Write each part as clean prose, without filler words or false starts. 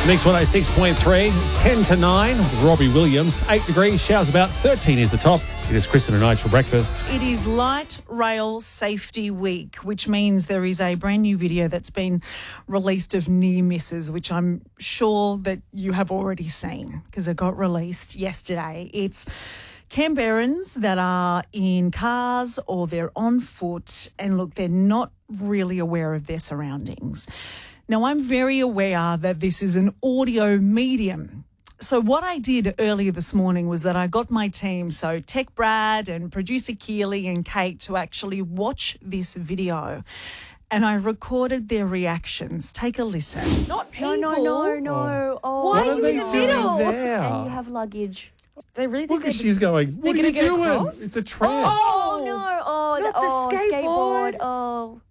Mix 106.3, 10 to 9 with Robbie Williams. 8 degrees, showers about 13 is the top. It is Kristen and Nige for breakfast. It is Light Rail Safety Week, which means there is a brand new video that's been released of near misses, which I'm sure that you have already seen because it got released yesterday. It's Canberrans that are in cars or they're on foot and look, they're not really aware of their surroundings. Now, I'm very aware that this is an audio medium. So what I did earlier this morning was that I got my team, so Tech Brad and producer Keely and Kate, to actually watch this video. And I recorded their reactions. Take a listen. Not people. No. Oh, What are they doing there? And you have luggage. They really Look think at she's going, what are you gonna get doing? across? It's a tram. Oh, no. Oh, Not the skateboard. Oh.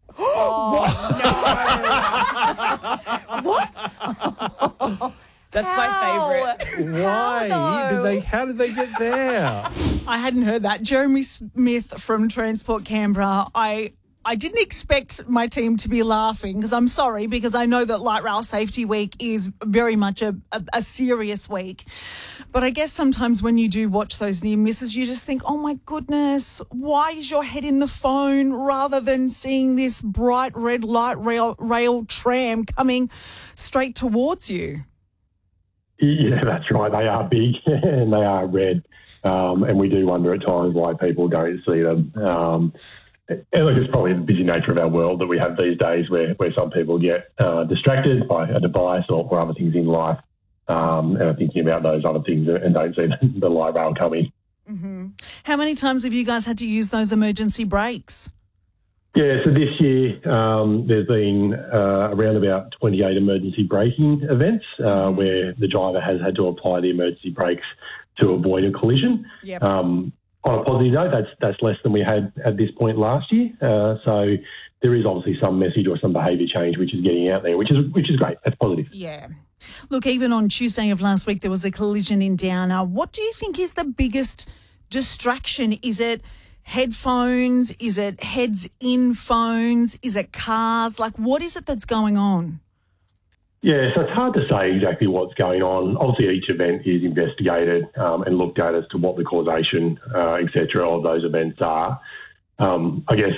What? That's my favourite. Why? How did they get there? I hadn't heard that. Jeremy Smith from Transport Canberra. I didn't expect my team to be laughing because I'm sorry, because I know that Light Rail Safety Week is very much a serious week. But I guess sometimes when you do watch those near misses, you just think, oh my goodness, why is your head in the phone rather than seeing this bright red light rail tram coming straight towards you? Yeah, that's right. They are big and they are red. And we do wonder at times why people don't see them. And look, it's probably the busy nature of our world that we have these days where some people get distracted by a device or other things in life and are thinking about those other things and don't see the light rail coming. Mm-hmm. How many times have you guys had to use those emergency brakes? Yeah, so this year there's been around about 28 emergency braking events where the driver has had to apply the emergency brakes to avoid a collision. Yep. On a positive note, that's less than we had at this point last year. So there is obviously some message or some behaviour change which is getting out there, which is great. That's positive. Yeah. Look, even on Tuesday of last week, there was a collision in Downer. What do you think is the biggest distraction? Is it headphones? Is it heads in phones? Is it cars? Like, what is it that's going on? Yeah, so it's hard to say exactly what's going on. Obviously, each event is investigated and looked at as to what the causation, et cetera, of those events are. I guess